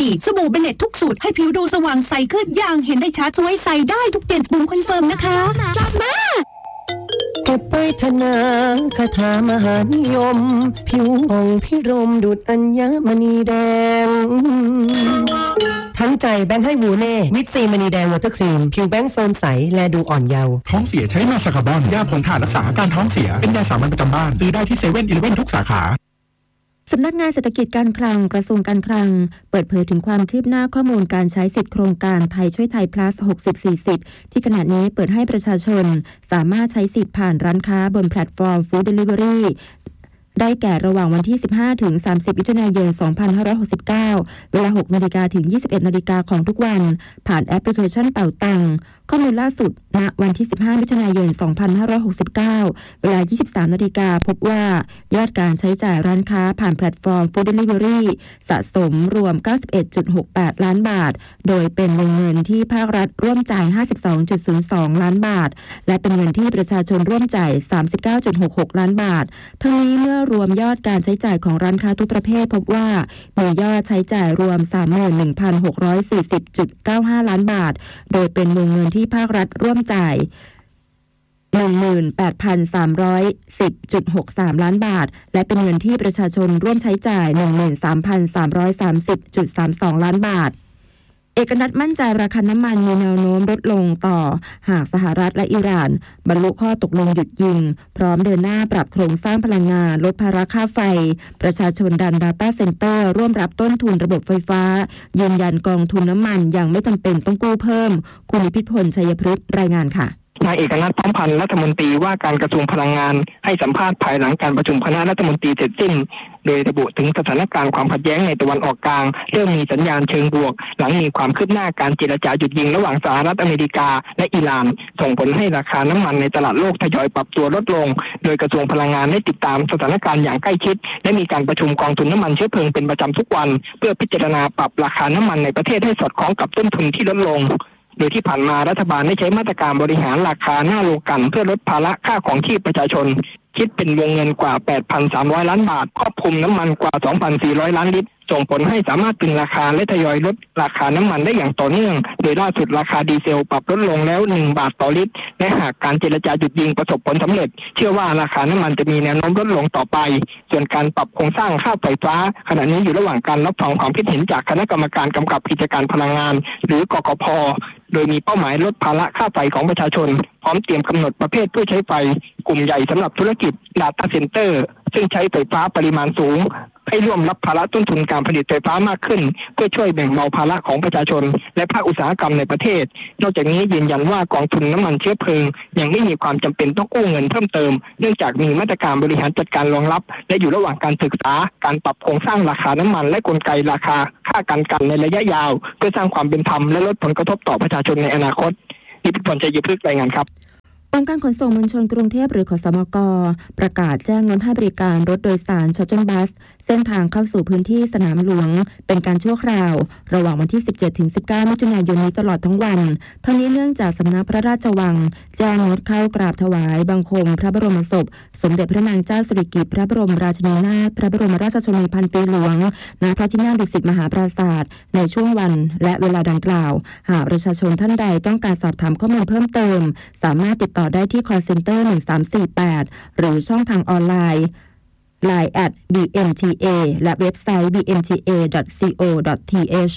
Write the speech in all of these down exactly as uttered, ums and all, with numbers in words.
สบู่เบเนตทุกสูตรให้ผิวดูสว่างใสขึ้นอย่างเห็นได้ชัดสวยใสได้ทุกเย็นบุ๋มคอนเฟิร์มนะคะจับมาเก็บไปธนาคาถามหานิยมผิวผ่องพิรมดุจอัญมณีแดงทั้งใจแบงค์ให้วูเน่มิดซีมณีแดงวอเตอร์ครีมผิวแบงค์เฟิร์มใสและดูอ่อนเยาว์ท้องเสียใช้มาสคาบอนยาผงถ่านรักษาอาการท้องเสียเป็นยาสามัญประจำบ้านซื้อได้ที่เซเว่นอีเลฟเว่นทุกสาขาสำนักงานเศรษฐกิจการคลังกระทรวงการคลังเปิดเผยถึงความคืบหน้าข้อมูลการใช้สิทธิโครงการไทยช่วยไทย plus หกสิบ สี่สิบที่ขณะนี้เปิดให้ประชาชนสามารถใช้สิทธิ์ผ่านร้านค้าบนแพลตฟอร์ม Food Delivery ได้แก่ระหว่างวันที่ สิบห้าถึงสามสิบ มิถุนายน สองพันห้าร้อยหกสิบเก้า เวลา หกนาฬิกา ถึง ยี่สิบเอ็ดนาฬิกาของทุกวันผ่านแอปพลิเคชันเป๋าตังข้อมูลล่าสุดณวันที่ สิบห้า มิถุนายน สองพันห้าร้อยหกสิบเก้า เวลา ยี่สิบสามนาฬิกาพบว่ายอดการใช้จ่ายร้านค้าผ่านแพลตฟอร์ม Food Delivery สะสมรวม เก้าสิบเอ็ดจุดหกแปด ล้านบาทโดยเป็นวงเงินที่ภาครัฐร่วมจ่าย ห้าสิบสองจุดศูนย์สอง ล้านบาทและเป็นเงินที่ประชาชนร่วมจ่าย สามสิบเก้าจุดหกหก ล้านบาททั้งนี้เมื่อรวมยอดการใช้จ่ายของร้านค้าทุกประเภทพบว่ามียอดใช้จ่ายรวม สามหมื่นหนึ่งพันหกร้อยสี่สิบจุดเก้าห้า ล้านบาทโดยเป็นวงเงินที่ภาครัฐร่วมจ่าย หนึ่งหมื่นแปดพันสามร้อยสิบจุดหกสาม ล้านบาทและเป็นเงินที่ประชาชนร่วมใช้จ่าย หนึ่งหมื่นสามพันสามร้อยสามสิบจุดสามสอง ล้านบาทเอกนัทมั่นใจราคาน้ำมันมีแนวโน้มลดลงต่อหากสหรัฐและอิหร่านบรรลุข้อตกลงหยุดยิงพร้อมเดินหน้าปรับโครงสร้างพลังงานลดภาระค่าไฟประชาชนดัน Data Center ร่วมรับต้นทุนระบบไฟฟ้ายืนยันกองทุนน้ำมันยังไม่จำเป็นต้องกู้เพิ่มคุณนิพิษพลชัยพฤกษ์รายงานค่ะนายเอกนัท พร้อมพันธ์รัฐมนตรีว่าการกระทรวงพลังงานให้สัมภาษณ์ภายหลังการประชุมคณะรัฐมนตรีเสร็จสิ้นโดยระบุถึงสถานการณ์ความขัดแย้งในตะวันออกกลางเริ่มมีสัญญาณเชิงบวกหลังมีความคืบหน้าการเจรจาหยุดยิงระหว่างสหรัฐอเมริกาและอิหร่านส่งผลให้ราคาน้ำมันในตลาดโลกทยอยปรับตัวลดลงโดยกระทรวงพลังงานได้ติดตามสถานการณ์อย่างใกล้ชิดและมีการประชุมกองทุนน้ำมันเชื้อเพลิงเป็นประจำทุกวันเพื่อพิจารณาปรับราคาน้ำมันในประเทศให้สอดคล้องกับต้นทุนที่ลดลงโดยที่ผ่านมารัฐบาลได้ใช้มาตรการบริหารราคาหน้าโลกันเพื่อลดภาระค่าของชีพประชาชนคิดเป็นวงเงินกว่า แปดพันสามร้อย ล้านบาทครอบคลุมน้ำมันกว่า สองพันสี่ร้อย ล้านลิตรส่งผลให้สามารถตึงราคาและทยอยลดราคาน้ำมันได้อย่างต่อเนื่องโดยล่าสุดราคาดีเซลปรับลดลงแล้วหนึ่งบาทต่อลิตรและหากการเจรจาหยุดยิงประสบผลสำเร็จเชื่อว่าราคาน้ำมันจะมีแนวโน้มลดลงต่อไปส่วนการปรับโครงสร้างค่าไฟฟ้าขณะนี้อยู่ระหว่างการรับฟังความคิดเห็นจากคณะกรรมการกำกับกิจการพลังงานหรือกกพ.โดยมีเป้าหมายลดภาระค่าไฟของประชาชนพร้อมเตรียมกำหนดประเภทผู้ใช้ไฟกลุ่มใหญ่สำหรับธุรกิจ Data Center ซึ่งใช้ไฟฟ้าปริมาณสูงให้ร่วมรับภาระต้นทุนการผลิตไฟฟ้ามากขึ้นเพื่อช่วยแบ่งเบาภาระของประชาชนและภาคอุตสาหกรรมในประเทศนอกจากนี้ยืนยันว่ากองทุนน้ำมันเชื้อเพลิงยังไม่มีความจำเป็นต้องกู้เงินเพิ่มเติมเนื่องจากมีมาตรการบริหารจัดการรองรับและอยู่ระหว่างการศึกษาการปรับโครงสร้างราคาน้ำมันและกลไกราคาค่าการกันในระยะยาวเพื่อสร้างความเป็นธรรมและลดผลกระทบต่อประชาชนในอนาคตนิพิษพลชัยพฤกษ์รายงานครับองค์การขนส่งมวลชนกรุงเทพหรือขสมกประกาศแจ้งงดให้บริการรถโดยสารชัตเทิลบัสเส้นทางเข้าสู่พื้นที่สนามหลวงเป็นการชั่วคราวระหว่างวันที่ สิบเจ็ดถึงสิบเก้า มิถุนายนนี้ตลอดทั้งวันทั้งนี้เนื่องจากสำนักพระราชวังแจ้งงดเข้ากราบถวายบังคมพระบรมศพสมเด็จพระนางเจ้าสิริกิติ์พระบรมราชินีนาถพระบรมราชชนนีพันปีหลวงณพระที่นั่งดุสิตมหาปราสาทในช่วงวันและเวลาดังกล่าวหากประชาชนท่านใดต้องการสอบถามข้อมูลเพิ่มเติมสามารถติดต่อได้ที่ call center หนึ่งสามสี่แปดหรือช่องทางออนไลน์ ไลน์ แอท บี เอ็ม ที เอ และเว็บไซต์ บี เอ็ม ที เอ ดอท ซี โอ ดอท ที เอช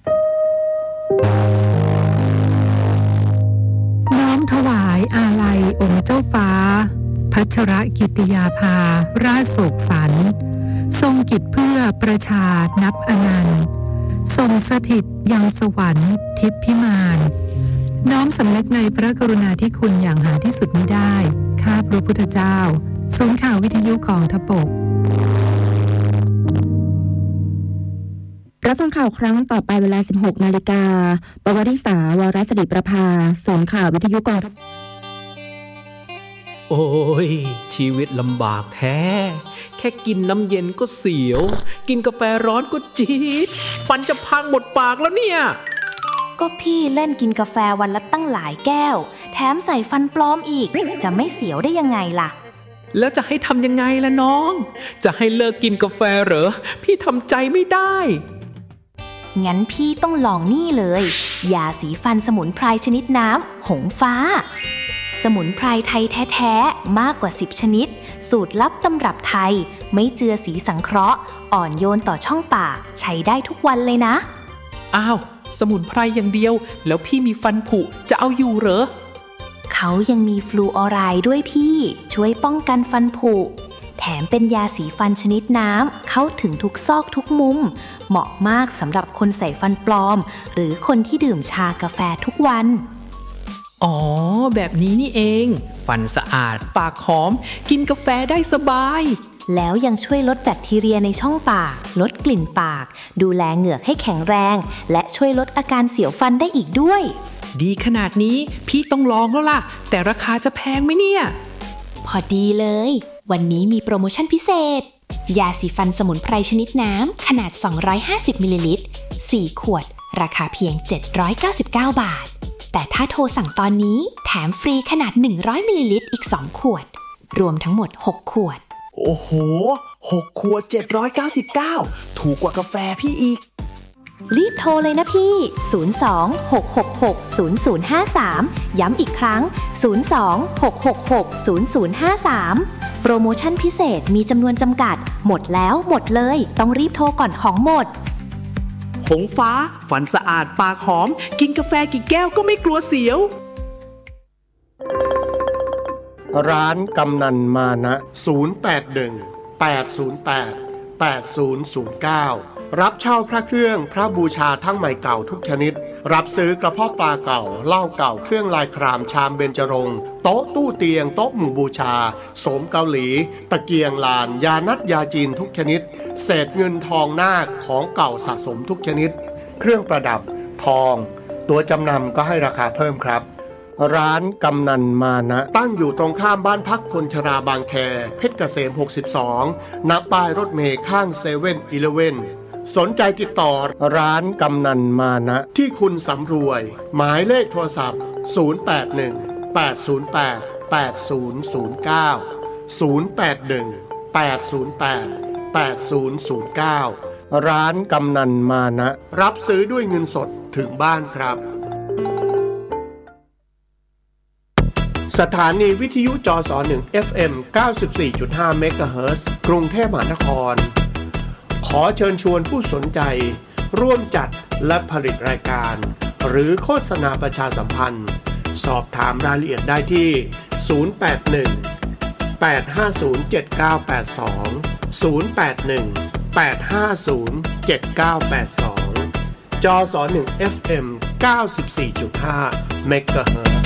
น้อมถวายอาลัยองค์เจ้าฟ้าพัชรกิติยาภาราชโศกสันต์ทรงกิจเพื่อประชานับอนันต์ทรงสถิตยังสวรรค์ทิพย์พิมานน้อมสำนึกในพระกรุณาธิคุณอย่างหาที่สุดมิได้ข้าพระพุทธเจ้าศูนย์ข่าววิทยุกองทพบกรับฟังข่าวครั้งต่อไปเวลา สิบหกนาฬิกาปวริษาวรศิริประภาศูนย์ข่าววิทยุกองทพบกโอ้ยชีวิตลำบากแท้แค่กินน้ำเย็นก็เสียวกินกาแฟร้อนก็จี๊ดฟันจะพังหมดปากแล้วเนี่ยก็พี่เล่นกินกาแฟวันละตั้งหลายแก้วแถมใส่ฟันปลอมอีกจะไม่เสียวได้ยังไงล่ะแล้วจะให้ทำยังไงล่ะน้องจะให้เลิกกินกาแฟเหรอพี่ทำใจไม่ได้งั้นพี่ต้องลองนี่เลยยาสีฟันสมุนไพรชนิดน้ำหงฟ้าสมุนไพรไทยแท้ๆมากกว่าสิบชนิดสูตรลับตำรับไทยไม่เจือสีสังเคราะห์อ่อนโยนต่อช่องปากใช้ได้ทุกวันเลยนะอ้าวสมุนไพรอย่างเดียวแล้วพี่มีฟันผุจะเอาอยู่เหรอเขายังมีฟลูออไรด์ด้วยพี่ช่วยป้องกันฟันผุแถมเป็นยาสีฟันชนิดน้ำเข้าถึงทุกซอกทุกมุมเหมาะมากสำหรับคนใส่ฟันปลอมหรือคนที่ดื่มชากาแฟทุกวันอ๋อแบบนี้นี่เองฟันสะอาดปากหอมกินกาแฟได้สบายแล้วยังช่วยลดแบคทีเรียในช่องปากลดกลิ่นปากดูแลเหงือกให้แข็งแรงและช่วยลดอาการเสียวฟันได้อีกด้วยดีขนาดนี้พี่ต้องลองแล้วล่ะแต่ราคาจะแพงไหมเนี่ยพอดีเลยวันนี้มีโปรโมชั่นพิเศษยาสีฟันสมุนไพรชนิดน้ำขนาดสองร้อยห้าสิบมิลลิลิตรสี่ขวดราคาเพียงเจ็ดร้อยเก้าสิบเก้าบาทแต่ถ้าโทรสั่งตอนนี้แถมฟรีขนาดหนึ่งร้อยมิลลิลิตรอีกสองขวดรวมทั้งหมดหกขวดโอ้โหหกขวดเจ็ดร้อยเก้าสิบเก้าถูกกว่ากาแฟพี่อีกรีบโทรเลยนะพี่ศูนย์ สอง หก หก หก ศูนย์ ศูนย์ ห้า สามย้ำอีกครั้งศูนย์ สอง หก หก หก ศูนย์ ศูนย์ ห้า สามโปรโมชั่นพิเศษมีจำนวนจำกัดหมดแล้วหมดเลยต้องรีบโทรก่อนของหมดหงฟ้าฟันสะอาดปากหอมกินกาแฟกี่แก้วก็ไม่กลัวเสียวร้านกำนันมานะศูนย์ แปด หนึ่ง แปด ศูนย์ แปด แปด ศูนย์ ศูนย์ เก้ารับเช่าพระเครื่องพระบูชาทั้งใหม่เก่าทุกชนิดรับซื้อกระเพาะปลาเก่าเหล้าเก่าเครื่องลายครามชามเบญจรงค์โต๊ะตู้เตียงโต๊ะหมู่บูชาโสมเกาหลีตะเกียงลานยานัดยาจีนทุกชนิดเศษเงินทองนาคของเก่าสะสมทุกชนิดเครื่องประดับทองตัวจำนำก็ให้ราคาเพิ่มครับร้านกำนันมานะตั้งอยู่ตรงข้ามบ้านพักคนชราบางแคเพชรเกษมหกสิบสองณป้ายรถเมล์ข้างเซเว่นอีเลฟเว่นสนใจติดต่อร้านกำนันมานะที่คุณสำรวยหมายเลขโทรศัพท์ศูนย์ แปด หนึ่ง แปด ศูนย์ แปด แปด ศูนย์ ศูนย์ เก้า ศูนย์ แปด หนึ่ง แปด ศูนย์ แปด แปด ศูนย์ ศูนย์ เก้าร้านกำนันมานะรับซื้อด้วยเงินสดถึงบ้านครับสถานีวิทยุจสหนึ่ง เอฟ เอ็ม เก้าสิบสี่จุดห้า เมกะเฮิรตซ์กรุงเทพมหานครขอเชิญชวนผู้สนใจร่วมจัดและผลิตรายการหรือโฆษณาประชาสัมพันธ์สอบถามรายละเอียดได้ที่ศูนย์ แปด หนึ่ง แปด ห้า ศูนย์ เจ็ด เก้า แปด สอง ศูนย์ แปด หนึ่ง แปด ห้า ศูนย์ เจ็ด เก้า แปด สองจสหนึ่ง เอฟ เอ็ม เก้าสิบสี่จุดห้า เมกะเฮิรตซ์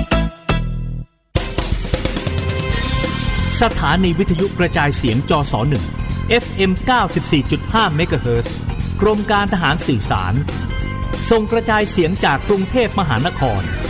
สถานีวิทยุกระจายเสียงจสหนึ่ง เอฟ เอ็ม เก้าสิบสี่จุดห้า เมกะเฮิรตซ์กรมการทหารสื่อสารส่งกระจายเสียงจากกรุงเทพมหานคร